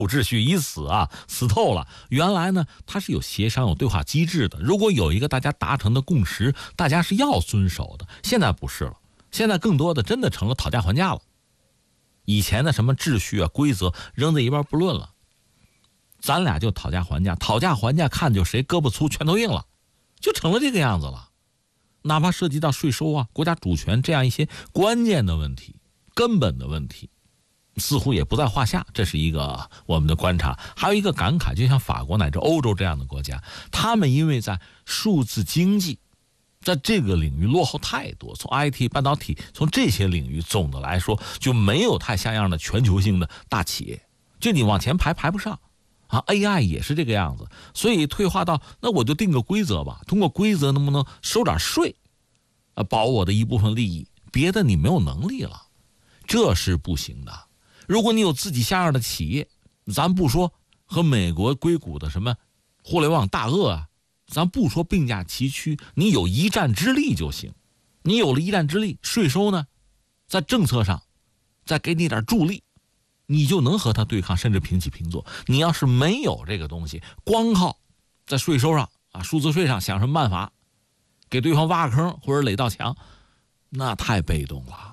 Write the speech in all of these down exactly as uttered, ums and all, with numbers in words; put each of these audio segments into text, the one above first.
秩序已死啊，死透了。原来呢，它是有协商、有对话机制的。如果有一个大家达成的共识，大家是要遵守的。现在不是了，现在更多的真的成了讨价还价了。以前的什么秩序啊、规则扔在一边不论了，咱俩就讨价还价，讨价还价看就谁胳膊粗、拳头硬了，就成了这个样子了。哪怕涉及到税收啊、国家主权这样一些关键的问题、根本的问题，似乎也不在话下，这是一个我们的观察。还有一个感慨，就像法国乃至欧洲这样的国家，他们因为在数字经济在这个领域落后太多，从 I T 半导体从这些领域总的来说就没有太像样的全球性的大企业，就你往前排排不上啊。 A I 也是这个样子，所以退化到那我就定个规则吧，通过规则能不能收点税啊，保我的一部分利益，别的你没有能力了，这是不行的。如果你有自己像样的企业，咱不说和美国硅谷的什么互联网大鳄啊，咱不说并驾齐驱，你有一战之力就行。你有了一战之力，税收呢在政策上再给你点助力，你就能和他对抗，甚至平起平坐。你要是没有这个东西，光靠在税收上啊、数字税上想什么办法给对方挖个坑或者垒道墙，那太被动了。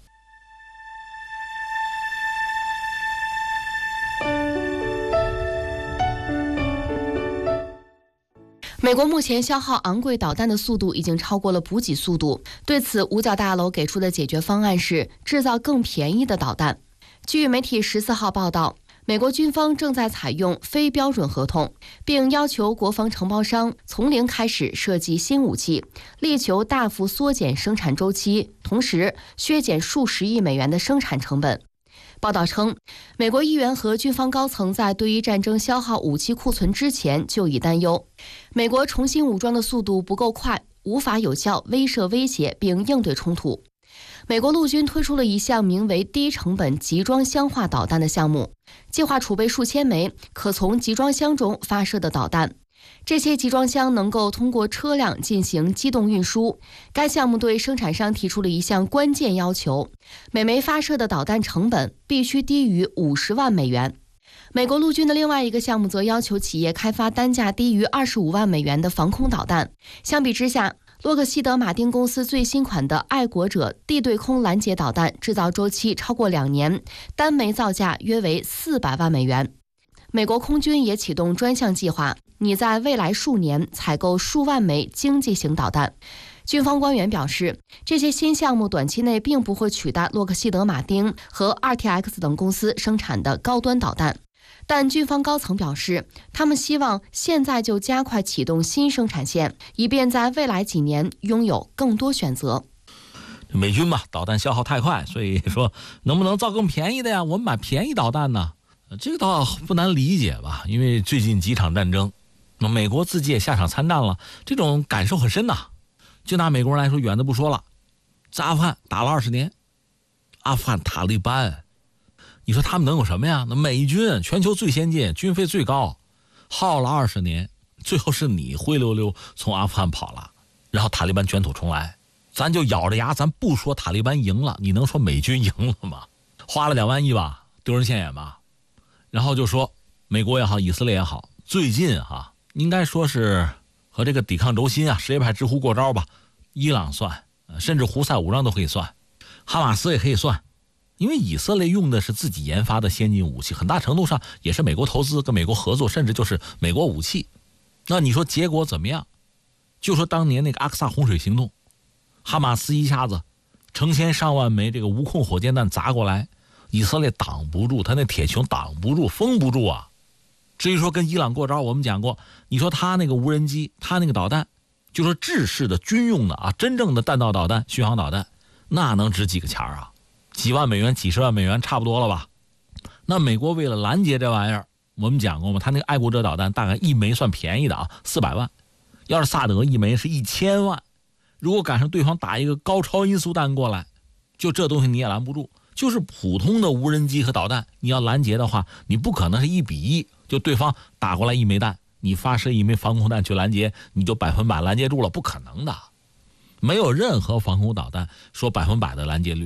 美国目前消耗昂贵导弹的速度已经超过了补给速度，对此五角大楼给出的解决方案是制造更便宜的导弹。据媒体十四号报道，美国军方正在采用非标准合同，并要求国防承包商从零开始设计新武器，力求大幅缩减生产周期，同时削减数十亿美元的生产成本。报道称，美国议员和军方高层在对于战争消耗武器库存之前就已担忧，美国重新武装的速度不够快，无法有效威慑威胁并应对冲突。美国陆军推出了一项名为低成本集装箱化导弹的项目，计划储备数千枚可从集装箱中发射的导弹。这些集装箱能够通过车辆进行机动运输。该项目对生产商提出了一项关键要求，每枚发射的导弹成本必须低于五十万美元。美国陆军的另外一个项目则要求企业开发单价低于二十五万美元的防空导弹。相比之下，洛克希德马丁公司最新款的爱国者地对空拦截导弹制造周期超过两年，单枚造价约为四百万美元。美国空军也启动专项计划，拟在未来数年采购数万枚经济型导弹。军方官员表示，这些新项目短期内并不会取代洛克希德马丁和 R T X 等公司生产的高端导弹，但军方高层表示，他们希望现在就加快启动新生产线，以便在未来几年拥有更多选择。 美军吧，导弹消耗太快，所以说能不能造更便宜的呀？我们买便宜导弹呢？这个倒不难理解吧，因为最近几场战争，美国自己也下场参战了，这种感受很深呐。就拿美国人来说，远的不说了，在阿富汗打了二十年，阿富汗塔利班，你说他们能有什么呀？那美军全球最先进，军费最高，耗了二十年，最后是你灰溜溜从阿富汗跑了，然后塔利班卷土重来，咱就咬着牙，咱不说塔利班赢了，你能说美军赢了吗？花了两万亿吧，丢人现眼吧。然后就说美国也好，以色列也好，最近哈、啊，应该说是和这个抵抗轴心啊，什叶派之狐过招吧。伊朗算，甚至胡塞武装都可以算，哈马斯也可以算，因为以色列用的是自己研发的先进武器，很大程度上也是美国投资跟美国合作，甚至就是美国武器。那你说结果怎么样？就说当年那个阿克萨洪水行动，哈马斯一下子成千上万枚这个无控火箭弹砸过来，以色列挡不住，他那铁穹挡不住，封不住啊。至于说跟伊朗过招，我们讲过，你说他那个无人机，他那个导弹，就说制式的军用的啊，真正的弹道导弹、巡航导弹，那能值几个钱啊？几万美元、几十万美元差不多了吧？那美国为了拦截这玩意儿，我们讲过嘛，他那个爱国者导弹大概一枚算便宜的啊，四百万。要是萨德一枚是一千万，如果赶上对方打一个高超音速弹过来，就这东西你也拦不住。就是普通的无人机和导弹，你要拦截的话，你不可能是一比一，就对方打过来一枚弹，你发射一枚防空弹去拦截，你就百分百拦截住了，不可能的。没有任何防空导弹说百分百的拦截率，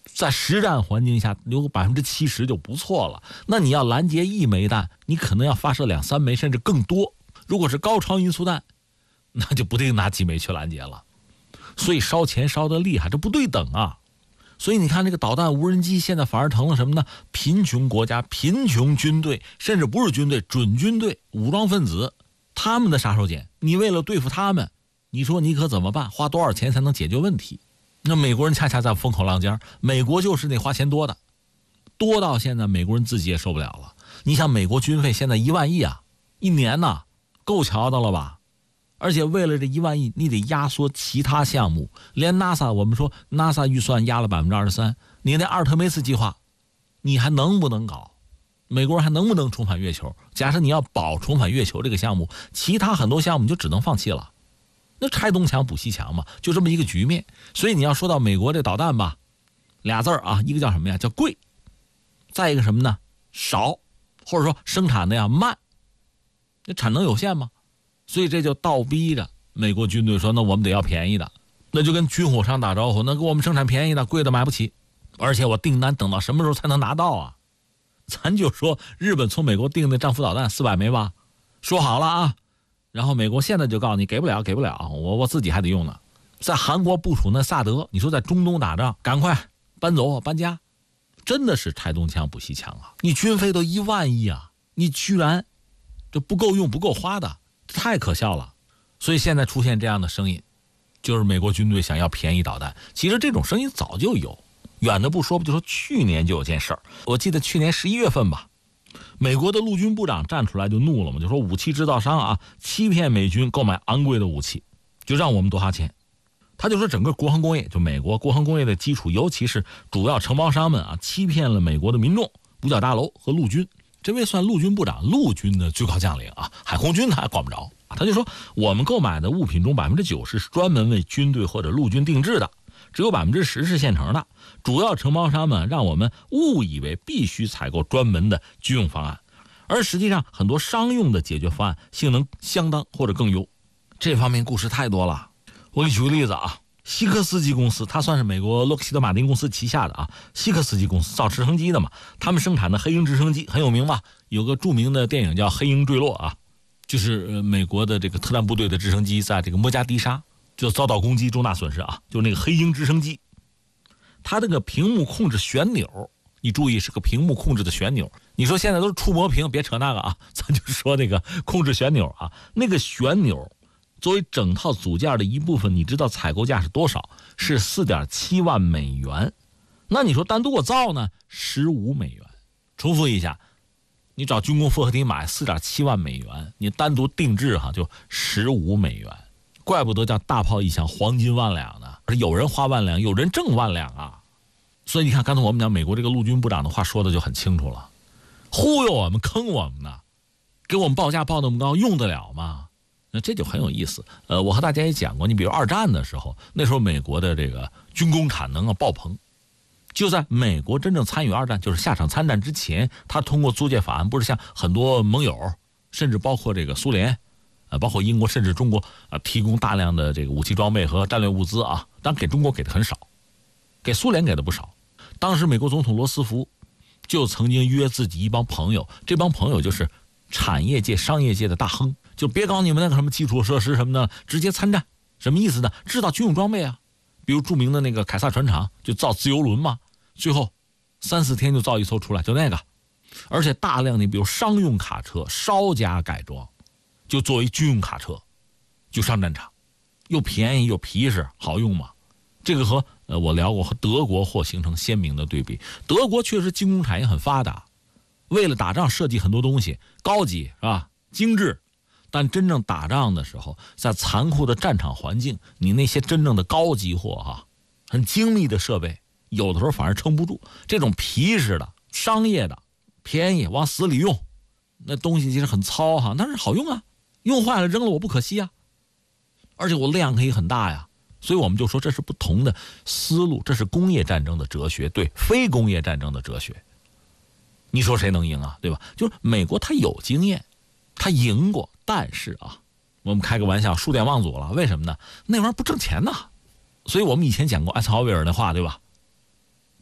在实战环境下留个百分之七十就不错了。那你要拦截一枚弹，你可能要发射两三枚甚至更多。如果是高超音速弹，那就不定拿几枚去拦截了。所以烧钱烧得厉害，这不对等啊。所以你看这个导弹无人机现在反而成了什么呢？贫穷国家、贫穷军队，甚至不是军队，准军队、武装分子，他们的杀手锏。你为了对付他们，你说你可怎么办？花多少钱才能解决问题？那美国人恰恰在风口浪尖，美国就是那花钱多的，多到现在美国人自己也受不了了。你想美国军费现在一万亿啊，一年呐，够瞧的了吧？而且为了这一万亿，你得压缩其他项目，连 NASA 我们说 NASA 预算压了百分之二十三，你那阿尔特梅斯计划，你还能不能搞？美国人还能不能重返月球？假设你要保重返月球这个项目，其他很多项目就只能放弃了。那拆东墙补西墙嘛，就这么一个局面。所以你要说到美国这导弹吧，俩字儿啊，一个叫什么呀？叫贵，再一个什么呢？少，或者说生产的呀慢，那产能有限嘛。所以这就倒逼着美国军队说，那我们得要便宜的，那就跟军火商打招呼，那给我们生产便宜的，贵的买不起，而且我订单等到什么时候才能拿到啊？咱就说日本从美国订的丈夫导弹四百枚吧，说好了啊，然后美国现在就告诉你给不了，给不了，我我自己还得用呢。在韩国部署那萨德，你说在中东打仗，赶快搬走搬家，真的是拆东墙补西墙啊！你军费都一万亿啊，你居然这不够用不够花的。太可笑了。所以现在出现这样的声音，就是美国军队想要便宜导弹。其实这种声音早就有，远的不说，不就说去年就有件事儿。我记得去年十一月份吧，美国的陆军部长站出来就怒了嘛，就说武器制造商啊欺骗美军购买昂贵的武器，就让我们多花钱。他就说整个国防工业，就美国国防工业的基础，尤其是主要承包商们啊，欺骗了美国的民众、五角大楼和陆军。这位算陆军部长，陆军的最高将领啊，海空军他还管不着。他就说，我们购买的物品中百分之九十是专门为军队或者陆军定制的，只有百分之十是现成的。主要承包商们让我们误以为必须采购专门的军用方案，而实际上很多商用的解决方案性能相当或者更优。这方面故事太多了，我给你举个例子啊。西科斯基公司，它算是美国洛克希德马丁公司旗下的啊。西科斯基公司造直升机的嘛，他们生产的黑鹰直升机很有名吧？有个著名的电影叫《黑鹰坠落》啊，就是美国的这个特战部队的直升机在这个摩加迪沙就遭到攻击，重大损失啊，就那个黑鹰直升机，它这个屏幕控制旋钮，你注意是个屏幕控制的旋钮。你说现在都是触摸屏，别扯那个啊，咱就说那个控制旋钮啊，那个旋钮。作为整套组件的一部分，你知道采购价是多少？是 四点七万美元。那你说单独我造呢？十五美元。重复一下，你找军工复合体买 四点七万美元，你单独定制哈就十五美元。怪不得叫大炮一响黄金万两呢，而有人花万两，有人挣万两啊。所以你看，刚才我们讲美国这个陆军部长的话说的就很清楚了，忽悠我们坑我们呢，给我们报价报那么高，用得了吗？那这就很有意思。呃，我和大家也讲过，你比如二战的时候，那时候美国的这个军工产能啊爆棚，就在美国真正参与二战，就是下场参战之前，他通过租借法案，不是向很多盟友，甚至包括这个苏联，呃，包括英国，甚至中国啊、呃，提供大量的这个武器装备和战略物资啊，当然给中国给的很少，给苏联给的不少。当时美国总统罗斯福就曾经约自己一帮朋友，这帮朋友就是产业界、商业界的大亨。就别搞你们那个什么基础设施什么的，直接参战，什么意思呢？制造军用装备啊，比如著名的那个凯撒船厂就造自由轮嘛，最后三四天就造一艘出来，就那个，而且大量的比如商用卡车稍加改装，就作为军用卡车，就上战场，又便宜又皮实，好用嘛。这个和呃我聊过，和德国或形成鲜明的对比。德国确实军工产业很发达，为了打仗设计很多东西，高级是吧？精致。但真正打仗的时候，在残酷的战场环境，你那些真正的高级货哈、啊，很精密的设备，有的时候反而撑不住。这种皮实的、商业的、便宜往死里用，那东西其实很糙哈，但是好用啊，用坏了扔了我不可惜啊，而且我量可以很大呀。所以我们就说这是不同的思路，这是工业战争的哲学，对非工业战争的哲学。你说谁能赢啊？对吧？就是美国他有经验，他赢过。但是啊，我们开个玩笑，数典忘祖了。为什么呢？那玩意儿不挣钱呐。所以我们以前讲过艾森豪威尔的话，对吧？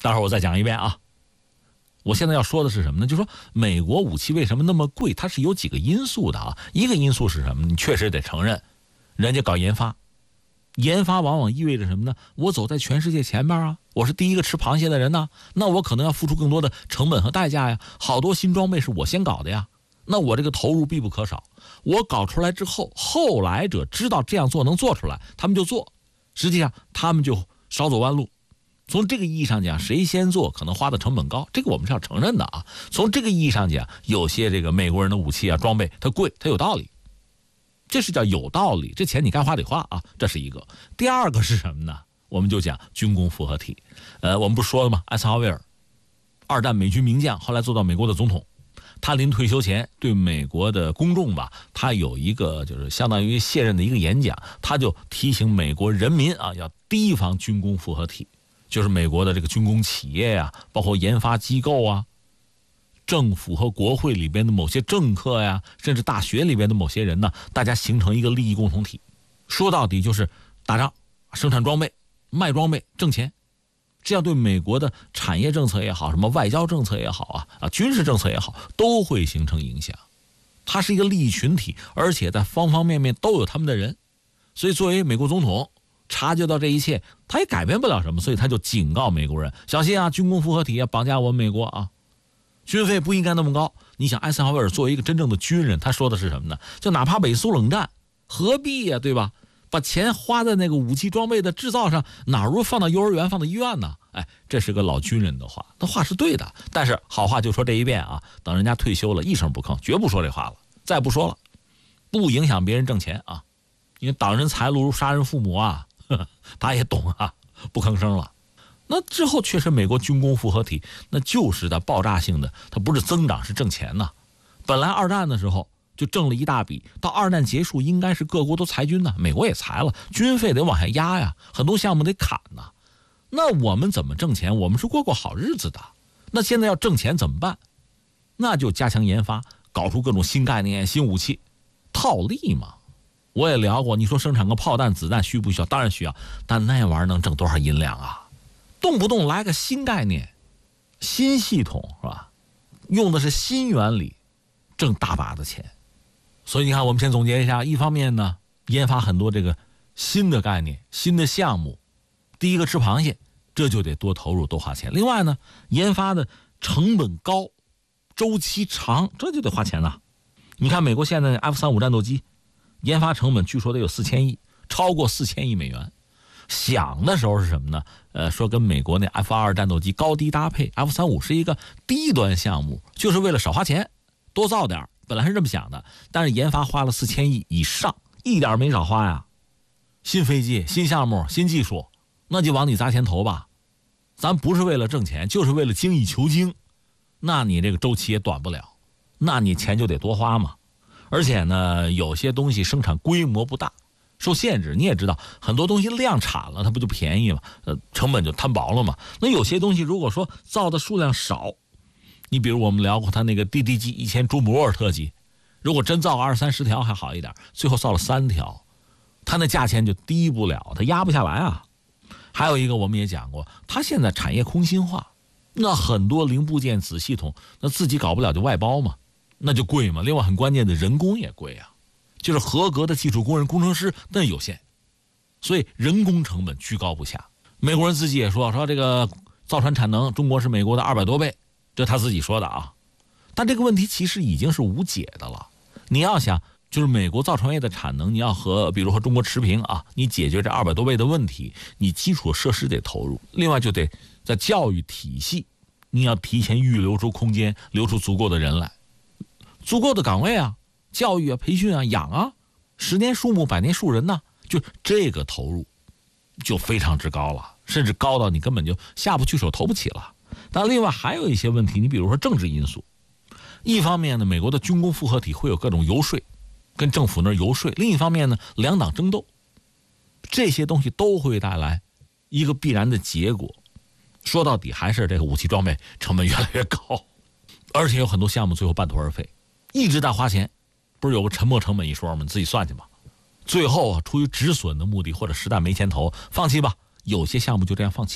待会儿我再讲一遍啊。我现在要说的是什么呢？就是说美国武器为什么那么贵，它是有几个因素的啊。一个因素是什么？你确实得承认，人家搞研发，研发往往意味着什么呢？我走在全世界前面啊，我是第一个吃螃蟹的人呢，那我可能要付出更多的成本和代价呀。好多新装备是我先搞的呀，那我这个投入必不可少。我搞出来之后，后来者知道这样做能做出来，他们就做，实际上他们就少走弯路。从这个意义上讲，谁先做可能花的成本高，这个我们是要承认的啊。从这个意义上讲，有些这个美国人的武器啊装备它贵，它有道理，这是叫有道理，这钱你该花得花啊，这是一个。第二个是什么呢？我们就讲军工复合体。呃，我们不是说了吗？艾森豪威尔，二战美军名将，后来做到美国的总统，他临退休前对美国的公众吧，他有一个就是相当于卸任的一个演讲，他就提醒美国人民啊，要提防军工复合体。就是美国的这个军工企业呀、啊，包括研发机构啊，政府和国会里边的某些政客呀，甚至大学里边的某些人呢，大家形成一个利益共同体。说到底就是打仗、生产装备、卖装备、挣钱，这样对美国的产业政策也好，什么外交政策也好啊，啊，军事政策也好，都会形成影响。它是一个利益群体，而且在方方面面都有他们的人，所以作为美国总统，察觉到这一切，他也改变不了什么，所以他就警告美国人小心啊，军工复合体啊，绑架我们美国啊，军费不应该那么高。你想艾森豪威尔作为一个真正的军人，他说的是什么呢？就哪怕美苏冷战，何必呀、啊，对吧？把钱花在那个武器装备的制造上，哪如放到幼儿园、放到医院呢？哎，这是个老军人的话，他话是对的，但是好话就说这一遍啊，等人家退休了，一声不吭，绝不说这话了，再不说了，不影响别人挣钱啊，因为挡人财路如杀人父母啊。他也懂啊，不吭声了。那之后确实美国军工复合体那就是的爆炸性的，它不是增长是挣钱呐。本来二战的时候就挣了一大笔，到二战结束应该是各国都裁军呢，美国也裁了，军费得往下压呀，很多项目得砍呐。那我们怎么挣钱？我们是过过好日子的，那现在要挣钱怎么办？那就加强研发，搞出各种新概念、新武器，套利嘛。我也聊过，你说生产个炮弹、子弹需不需要？当然需要，但那玩意儿能挣多少银两啊？动不动来个新概念、新系统，是吧？用的是新原理，挣大把的钱。所以你看，我们先总结一下：一方面呢，研发很多这个新的概念、新的项目，第一个吃螃蟹，这就得多投入、多花钱。另外呢，研发的成本高、周期长，这就得花钱呐。你看美国现在的 F 三十五战斗机。研发成本据说得有四千亿，超过四千亿美元。想的时候是什么呢？呃，说跟美国那 F 二十二战斗机高低搭配 ，F 三十五是一个低端项目，就是为了少花钱，多造点。本来是这么想的，但是研发花了四千亿以上，一点没少花呀。新飞机、新项目、新技术，那就往里砸钱投吧。咱不是为了挣钱，就是为了精益求精，那你这个周期也短不了，那你钱就得多花嘛。而且呢，有些东西生产规模不大，受限制。你也知道，很多东西量产了，它不就便宜嘛？呃，成本就摊薄了嘛。那有些东西如果说造的数量少，你比如我们聊过它那个 D D G 一千朱摩尔特级，如果真造个二三十条还好一点，最后造了三条，它那价钱就低不了，它压不下来啊。还有一个我们也讲过，它现在产业空心化，那很多零部件子系统，那自己搞不了就外包嘛。那就贵嘛，另外很关键的人工也贵啊，就是合格的技术工人、工程师那有限，所以人工成本居高不下。美国人自己也说，说这个造船产能，中国是美国的二百多倍，这他自己说的啊。但这个问题其实已经是无解的了。你要想，就是美国造船业的产能，你要和比如和中国持平啊，你解决这二百多倍的问题，你基础设施得投入，另外就得在教育体系，你要提前预留出空间，留出足够的人来。足够的岗位啊，教育啊，培训啊，养啊，十年树木，百年树人呐、啊，就这个投入就非常之高了，甚至高到你根本就下不去手，投不起了。但另外还有一些问题，你比如说政治因素，一方面呢，美国的军工复合体会有各种游说，跟政府那儿游说；另一方面呢，两党争斗，这些东西都会带来一个必然的结果。说到底还是这个武器装备成本越来越高，而且有很多项目最后半途而废。一直在花钱，不是有个沉没成本一说吗？你自己算去吧。最后啊，出于止损的目的或者实在没钱投，放弃吧。有些项目就这样放弃了。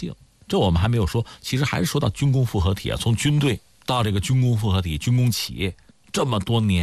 这我们还没有说，其实还是说到军工复合体啊，从军队到这个军工复合体、军工企业，这么多年